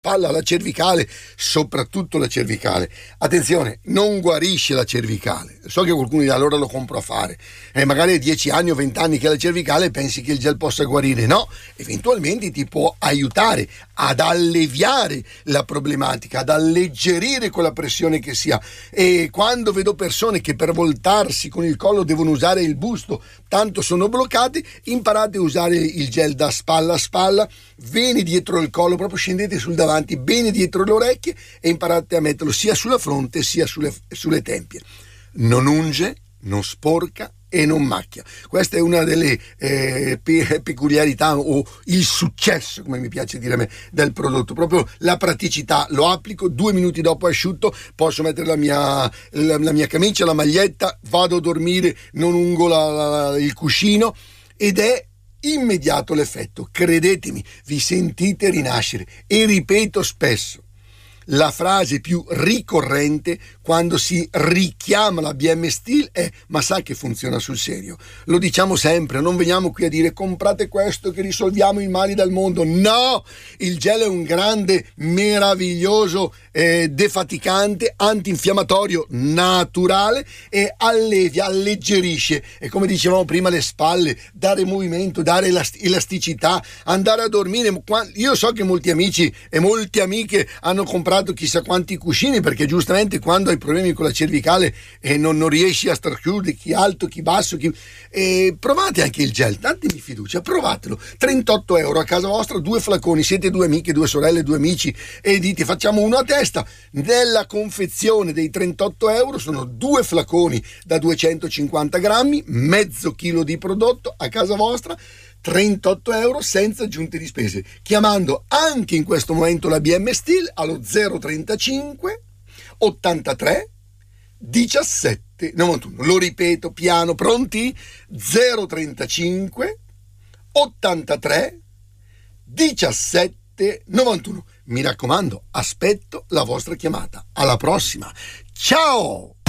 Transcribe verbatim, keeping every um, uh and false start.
spalla, la cervicale, soprattutto la cervicale. Attenzione, non guarisce la cervicale. So che qualcuno dirà allora lo compro a fare. Eh, magari è dieci anni o venti anni che ha la cervicale e pensi che il gel possa guarire. No, eventualmente ti può aiutare ad alleviare la problematica, ad alleggerire quella pressione che si ha. E quando vedo persone che per voltarsi con il collo devono usare il busto, tanto sono bloccati, imparate a usare il gel da spalla a spalla, bene dietro il collo, proprio scendete sul davanti, bene dietro le orecchie e imparate a metterlo sia sulla fronte sia sulle, sulle tempie. Non unge, non sporca e non macchia. Questa è una delle eh, pe- peculiarità o il successo, come mi piace dire a me, del prodotto, proprio la praticità. Lo applico, due minuti dopo asciutto posso mettere la mia, la, la mia camicia, la maglietta, vado a dormire, non ungo la, la, il cuscino ed è immediato l'effetto. Credetemi, vi sentite rinascere. E ripeto spesso, la frase più ricorrente quando si richiama la B M Steel è: ma sa che funziona sul serio? Lo diciamo sempre, non veniamo qui a dire comprate questo che risolviamo i mali del mondo. No, il gel è un grande, meraviglioso, eh, defaticante, antinfiammatorio naturale e allevia, alleggerisce, e come dicevamo prima, le spalle, dare movimento, dare elast- elasticità, andare a dormire. Io so che molti amici e molte amiche hanno comprato chissà quanti cuscini, perché giustamente quando hai problemi con la cervicale e non, non riesci a star chiuso, chi alto, chi basso, chi... E provate anche il gel, datemi fiducia, provatelo. Trentotto euro a casa vostra, due flaconi, siete due amiche, due sorelle, due amici e dite facciamo uno a testa. Nella confezione dei trentotto euro sono due flaconi da duecentocinquanta grammi, mezzo chilo di prodotto a casa vostra, trentotto euro senza aggiunte di spese, chiamando anche in questo momento la B M Steel allo zero trentacinque ottantatré diciassette novantuno. Lo ripeto piano, pronti? zero trentacinque ottantatré diciassette novantuno. Mi raccomando, aspetto la vostra chiamata. Alla prossima, ciao!